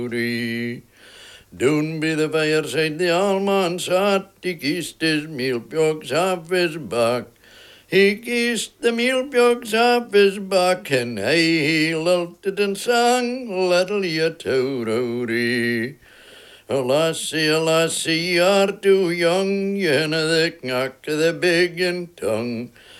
Doen bij de fireside de alman zat, die kiest his mealpjoks af his bak. He kissed the mealpjoks off his back, and he lilted and sang, little Yatodori. Lassie, you're too young, you know the knack of the big and tongue.